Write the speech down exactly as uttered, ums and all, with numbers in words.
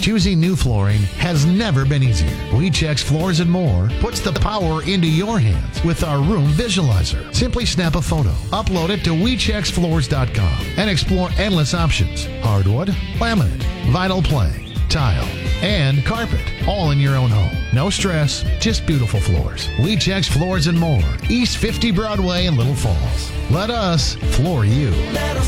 Choosing new flooring has never been easier. WeCheck's Floors and More puts the power into your hands with our room visualizer. Simply snap a photo, upload it to we checks floors dot com, and explore endless options. Hardwood, laminate, vinyl plank, tile, and carpet, all in your own home. No stress, just beautiful floors. WeCheck's Floors and More, East fifty Broadway in Little Falls. Let us floor you.